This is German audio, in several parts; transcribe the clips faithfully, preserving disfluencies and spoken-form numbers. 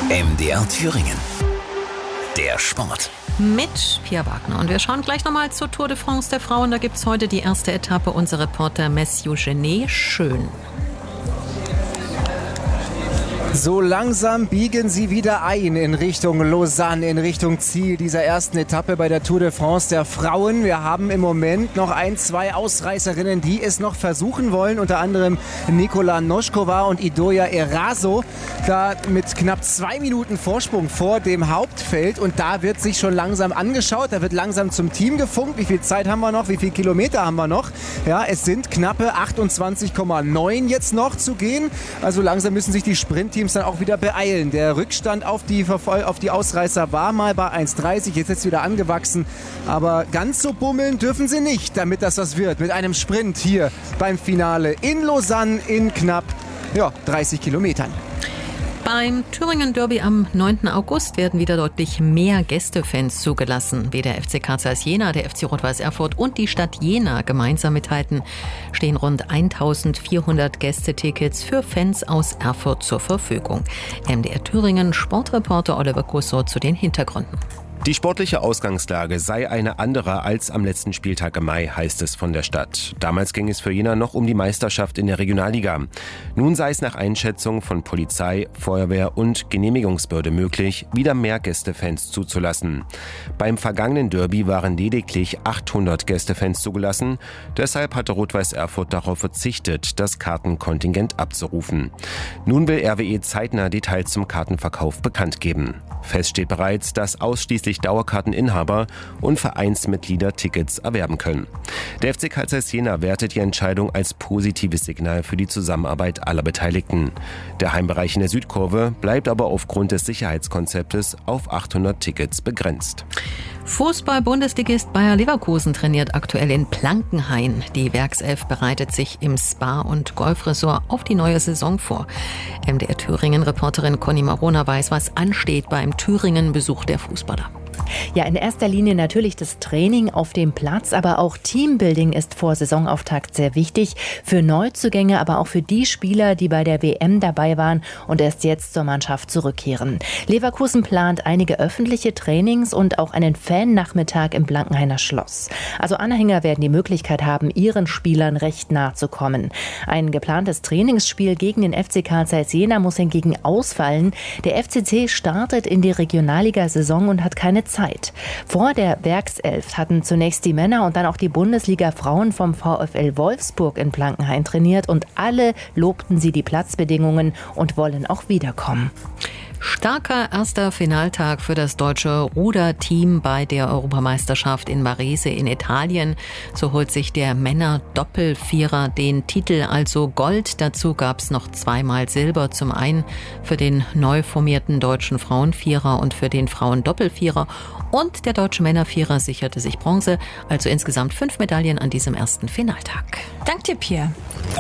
M D R Thüringen. Der Sport. Mit Pia Wagner. Und wir schauen gleich nochmal zur Tour de France der Frauen. Da gibt es heute die erste Etappe. Unser Reporter Mathieu Genet. Schön. So langsam biegen sie wieder ein in Richtung Lausanne, in Richtung Ziel dieser ersten Etappe bei der Tour de France der Frauen. Wir haben im Moment noch ein, zwei Ausreißerinnen, die es noch versuchen wollen. Unter anderem Nikola Noskova und Idoia Eraso. Da mit knapp zwei Minuten Vorsprung vor dem Hauptfeld. Und da wird sich schon langsam angeschaut. Da wird langsam zum Team gefunkt. Wie viel Zeit haben wir noch? Wie viele Kilometer haben wir noch? Ja, es sind knappe achtundzwanzig Komma neun jetzt noch zu gehen. Also langsam müssen sich die Sprintteams dann auch wieder beeilen. Der Rückstand auf die, Verfol- auf die Ausreißer war mal bei eins dreißig, jetzt ist es wieder angewachsen. Aber ganz so bummeln dürfen sie nicht, damit das was wird. Mit einem Sprint hier beim Finale in Lausanne in knapp ja, dreißig Kilometern. Beim Thüringen Derby am neunten August werden wieder deutlich mehr Gästefans zugelassen. Wie der F C Carl Zeiss Jena, der F C Rot-Weiß Erfurt und die Stadt Jena gemeinsam mithalten, stehen rund eintausendvierhundert Gästetickets für Fans aus Erfurt zur Verfügung. M D R Thüringen Sportreporter Oliver Kusso zu den Hintergründen. Die sportliche Ausgangslage sei eine andere als am letzten Spieltag im Mai, heißt es von der Stadt. Damals ging es für Jena noch um die Meisterschaft in der Regionalliga. Nun sei es nach Einschätzung von Polizei, Feuerwehr und Genehmigungsbehörde möglich, wieder mehr Gästefans zuzulassen. Beim vergangenen Derby waren lediglich achthundert Gästefans zugelassen. Deshalb hatte Rot-Weiß Erfurt darauf verzichtet, das Kartenkontingent abzurufen. Nun will R W E zeitnah Details zum Kartenverkauf bekannt geben. Fest steht bereits, dass ausschließlich Dauerkarteninhaber und Vereinsmitglieder Tickets erwerben können. Der F C Carl Zeiss Jena wertet die Entscheidung als positives Signal für die Zusammenarbeit aller Beteiligten. Der Heimbereich in der Südkurve bleibt aber aufgrund des Sicherheitskonzeptes auf achthundert Tickets begrenzt. Fußball-Bundesligist Bayer Leverkusen trainiert aktuell in Plankenhain. Die Werkself bereitet sich im Spa- und Golfresort auf die neue Saison vor. M D R Thüringen-Reporterin Conny Marona weiß, was ansteht beim Thüringen-Besuch der Fußballer. Ja, in erster Linie natürlich das Training auf dem Platz, aber auch Teambuilding ist vor Saisonauftakt sehr wichtig. Für Neuzugänge, aber auch für die Spieler, die bei der W M dabei waren und erst jetzt zur Mannschaft zurückkehren. Leverkusen plant einige öffentliche Trainings und auch einen Fan-Nachmittag im Blankenhainer Schloss. Also Anhänger werden die Möglichkeit haben, ihren Spielern recht nah zu kommen. Ein geplantes Trainingsspiel gegen den F C Carl Zeiss Jena muss hingegen ausfallen. Der F C C startet in die Regionalliga-Saison und hat keine Zeit. Vor der Werkself hatten zunächst die Männer und dann auch die Bundesliga-Frauen vom VfL Wolfsburg in Plankenhain trainiert und alle lobten sie die Platzbedingungen und wollen auch wiederkommen. Starker erster Finaltag für das deutsche Ruderteam bei der Europameisterschaft in Varese in Italien. So holt sich der Männer-Doppelvierer den Titel, also Gold. Dazu gab es noch zweimal Silber. Zum einen für den neu formierten deutschen Frauenvierer und für den Frauen-Doppelvierer. Und der deutsche Männervierer sicherte sich Bronze. Also insgesamt fünf Medaillen an diesem ersten Finaltag. Dank dir, Pia.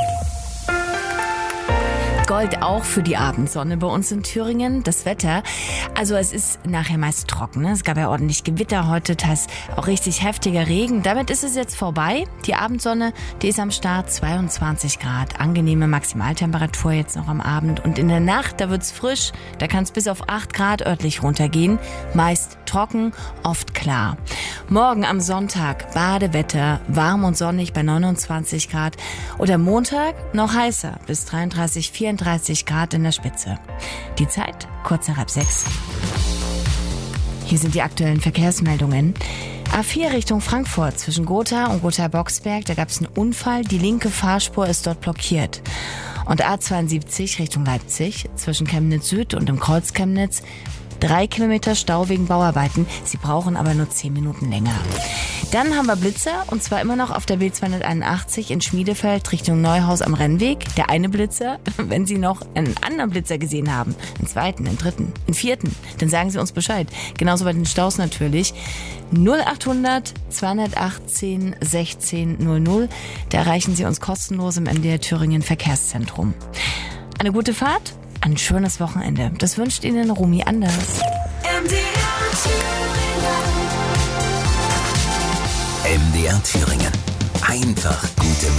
Gold auch für die Abendsonne bei uns in Thüringen. Das Wetter, also es ist nachher meist trocken. Ne? Es gab ja ordentlich Gewitter heute, teils auch richtig heftiger Regen. Damit ist es jetzt vorbei. Die Abendsonne, die ist am Start, zweiundzwanzig Grad. Angenehme Maximaltemperatur jetzt noch am Abend. Und in der Nacht, da wird's frisch. Da kann es bis auf acht Grad örtlich runtergehen. Meist trocken, oft klar. Morgen am Sonntag Badewetter, warm und sonnig bei neunundzwanzig Grad. Oder Montag noch heißer, bis dreiunddreißig, vierunddreißig Grad in der Spitze. Die Zeit kurz nach halb sechs. Hier sind die aktuellen Verkehrsmeldungen. A vier Richtung Frankfurt zwischen Gotha und Gotha-Boxberg, da gab es einen Unfall. Die linke Fahrspur ist dort blockiert. Und A zweiundsiebzig Richtung Leipzig zwischen Chemnitz Süd und dem Kreuz Chemnitz. Drei Kilometer Stau wegen Bauarbeiten. Sie brauchen aber nur zehn Minuten länger. Dann haben wir Blitzer, und zwar immer noch auf der B zweihunderteinundachtzig in Schmiedefeld Richtung Neuhaus am Rennweg. Der eine Blitzer, wenn Sie noch einen anderen Blitzer gesehen haben, einen zweiten, einen dritten, einen vierten, dann sagen Sie uns Bescheid. Genauso bei den Staus natürlich. null achthundert zweihundertachtzehn sechzehn null null. Da erreichen Sie uns kostenlos im M D R Thüringen Verkehrszentrum. Eine gute Fahrt, ein schönes Wochenende. Das wünscht Ihnen Rumi Anders. M D R Thüringen. Einfach gute